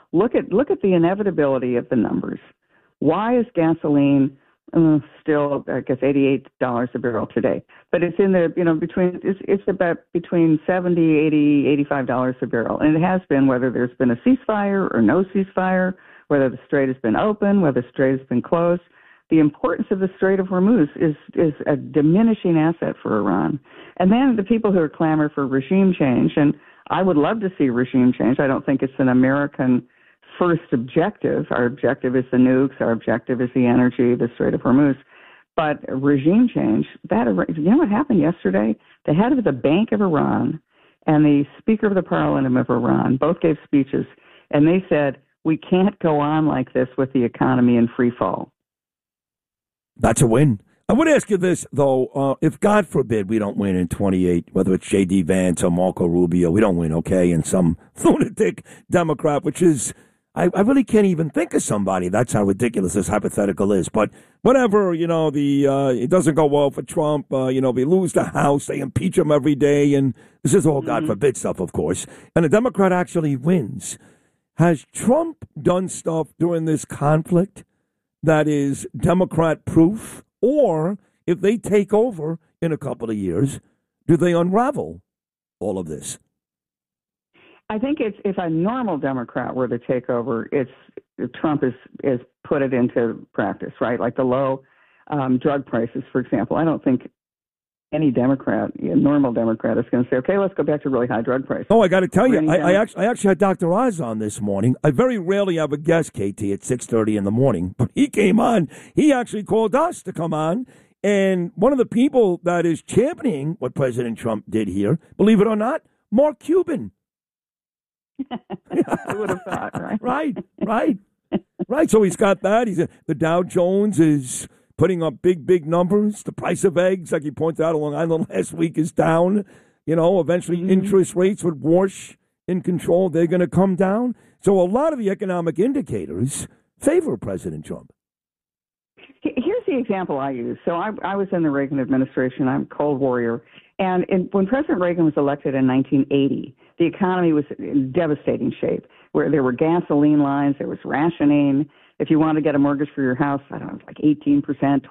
look at the inevitability of the numbers. Why is gasoline still, I guess, $88 a barrel today? But it's in the, it's about between 70, 80, $85 a barrel. And it has been, whether there's been a ceasefire or no ceasefire, whether the strait has been open, whether the strait has been closed. The importance of the Strait of Hormuz is a diminishing asset for Iran. And then the people who are clamoring for regime change, and I would love to see regime change. I don't think it's an American first objective. Our objective is the nukes. Our objective is the energy, the Strait of Hormuz. But regime change, you know what happened yesterday? The head of the Bank of Iran and the Speaker of the Parliament of Iran both gave speeches, and they said, we can't go on like this with the economy in free fall. That's a win. I would ask you this, though. If, God forbid, we don't win in 28, whether it's J.D. Vance or Marco Rubio, we don't win, okay, and some lunatic Democrat, which is, I really can't even think of somebody. That's how ridiculous this hypothetical is. But whatever, it doesn't go well for Trump. We lose the House. They impeach him every day. And this is all God forbid stuff, of course. And a Democrat actually wins. Has Trump done stuff during this conflict that is Democrat proof? Or if they take over in a couple of years, do they unravel all of this? I think if a normal Democrat were to take over, Trump is put it into practice, right? Like the low drug prices, for example. I don't think any Democrat, a normal Democrat, is going to say, okay, let's go back to really high drug prices. Oh, I got to tell you, I actually had Dr. Oz on this morning. I very rarely have a guest, KT, at 6:30 in the morning, but he came on. He actually called us to come on, and one of the people that is championing what President Trump did here, believe it or not, Mark Cuban. Who would have thought, right? Right. So he's got that. The Dow Jones is putting up big numbers. The price of eggs, like you pointed out along Island last week, is down. Eventually interest rates with Warsh in control, they're going to come down. So a lot of the economic indicators favor President Trump. Here's the example I use. So I was in the Reagan administration. I'm a Cold Warrior. And when President Reagan was elected in 1980, the economy was in devastating shape, where there were gasoline lines, there was rationing. If you wanted to get a mortgage for your house, I don't know, like 18%,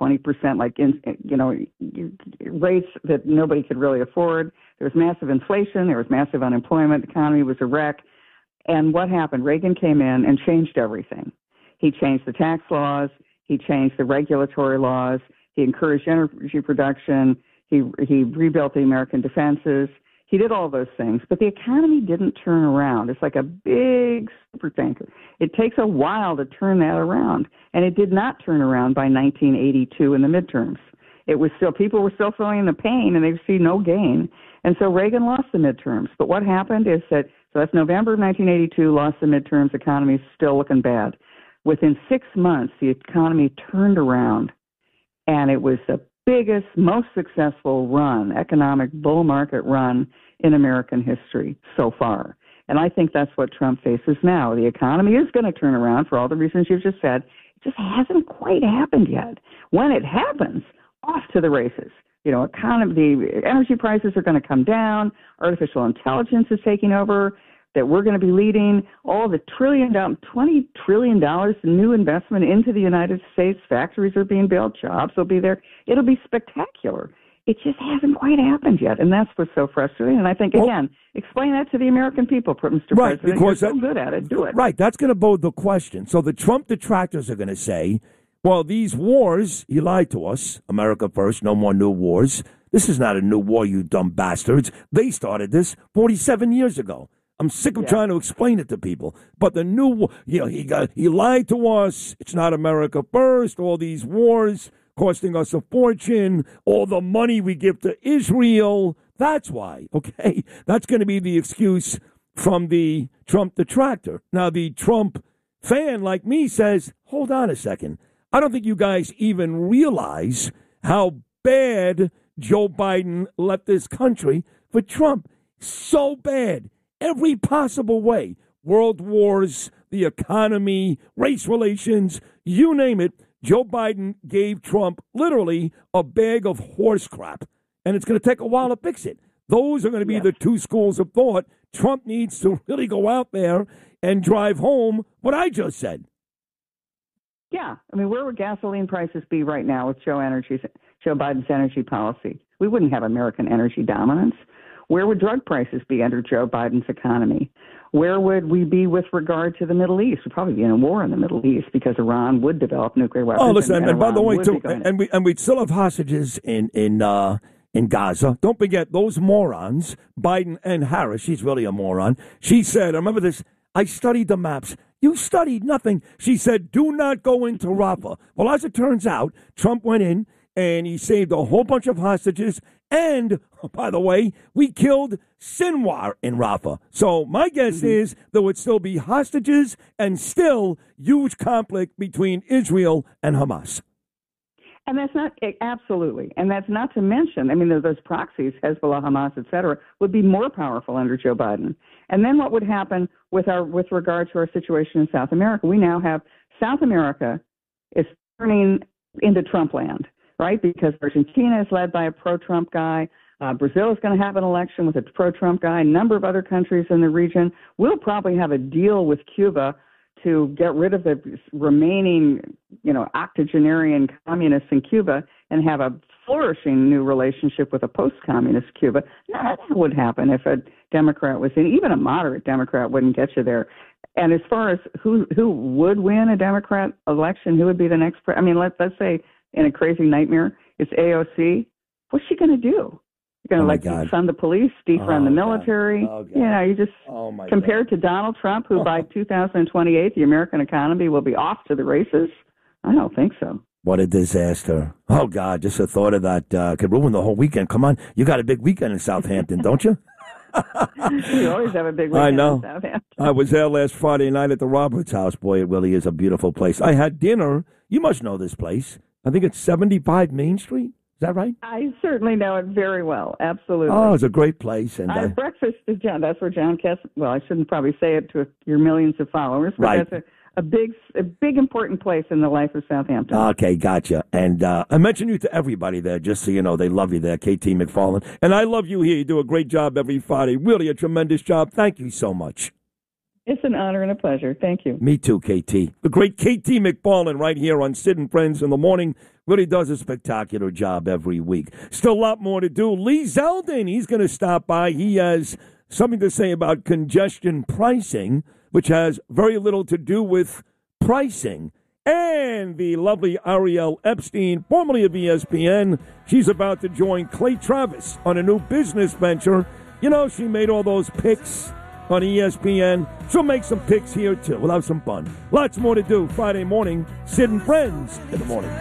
20%, rates that nobody could really afford. There was massive inflation. There was massive unemployment. The economy was a wreck. And what happened? Reagan came in and changed everything. He changed the tax laws. He changed the regulatory laws. He encouraged energy production. He rebuilt the American defenses. He did all those things, but the economy didn't turn around. It's like a big supertanker. It takes a while to turn that around, and it did not turn around by 1982 in the midterms. It was still, people were still feeling the pain, and they see no gain. And so Reagan lost the midterms. But what happened is that, so that's November of 1982, lost the midterms, economy is still looking bad. Within 6 months, the economy turned around, and it was the biggest, most successful economic bull market run in American history so far. And I think that's what Trump faces now. The economy is going to turn around for all the reasons you've just said. It just hasn't quite happened yet. When it happens, off to the races. The energy prices are going to come down. Artificial intelligence is taking over. That we're going to be leading all the $20 trillion in new investment into the United States. Factories are being built. Jobs will be there. It'll be spectacular. It just hasn't quite happened yet, and that's what's so frustrating. And I think, again, explain that to the American people, Mr. Right, President. You're so good at it. Do it. Right, that's going to bode the question. So the Trump detractors are going to say, well, these wars, he lied to us. America first, no more new wars. This is not a new war, you dumb bastards. They started this 47 years ago. I'm sick of trying to explain it to people. But the new, he lied to us. It's not America first. All these wars costing us a fortune. All the money we give to Israel. That's why, okay? That's going to be the excuse from the Trump detractor. Now, the Trump fan like me says, hold on a second. I don't think you guys even realize how bad Joe Biden left this country for Trump. So bad. Every possible way. World wars, the economy, race relations, you name it. Joe Biden gave Trump literally a bag of horse crap. And it's going to take a while to fix it. Those are going to be the two schools of thought. Trump needs to really go out there and drive home what I just said. Yeah. I mean, where would gasoline prices be right now with Joe Biden's energy policy? We wouldn't have American energy dominance. Where would drug prices be under Joe Biden's economy? Where would we be with regard to the Middle East? We'd probably be in a war in the Middle East because Iran would develop nuclear weapons. Oh, listen, and by the way, too, and we'd still have hostages in Gaza. Don't forget those morons, Biden and Harris. She's really a moron. She said, I remember this, I studied the maps. You studied nothing. She said, do not go into Rafah. Well, as it turns out, Trump went in and he saved a whole bunch of hostages. And, by the way, we killed Sinwar in Rafah. So my guess is there would still be hostages and still huge conflict between Israel and Hamas. And that's not, absolutely. And that's not to mention, I mean, those proxies, Hezbollah, Hamas, et cetera, would be more powerful under Joe Biden. And then what would happen with regard to our situation in South America? We now have South America is turning into Trump land, right? Because Argentina is led by a pro-Trump guy. Brazil is going to have an election with a pro-Trump guy. A number of other countries in the region. We'll probably have a deal with Cuba to get rid of the remaining, octogenarian communists in Cuba and have a flourishing new relationship with a post-communist Cuba. That would happen if a Democrat was in. Even a moderate Democrat wouldn't get you there. And as far as who would win a Democrat election, who would be the next let's say in a crazy nightmare, it's AOC. What's she going to do? You're going to defund the police, defund the military. You just compared to Donald Trump, who by 2028 the American economy will be off to the races. I don't think so. What a disaster! Oh God, just the thought of that could ruin the whole weekend. Come on, you got a big weekend in Southampton, don't you? We always have a big weekend. I know. In Southampton. I was there last Friday night at the Roberts House. Boy, it really is a beautiful place. I had dinner. You must know this place. I think it's 75 Main Street. Is that right? I certainly know it very well. Absolutely. Oh, it's a great place. And breakfast is John. That's where John Kess. Well, I shouldn't probably say it to your millions of followers, but right. That's a big important place in the life of Southampton. Okay, gotcha. And I mention you to everybody there, just so you know, they love you there, KT McFarland. And I love you here. You do a great job every Friday. Really a tremendous job. Thank you so much. It's an honor and a pleasure. Thank you. Me too, KT. The great KT McFarland right here on Sid and Friends in the Morning. Really does a spectacular job every week. Still a lot more to do. Lee Zeldin, he's going to stop by. He has something to say about congestion pricing, which has very little to do with pricing. And the lovely Ariel Epstein, formerly of ESPN, she's about to join Clay Travis on a new business venture. You know, she made all those picks on ESPN. She'll make some picks here, too. We'll have some fun. Lots more to do Friday morning. Sid and Friends in the Morning.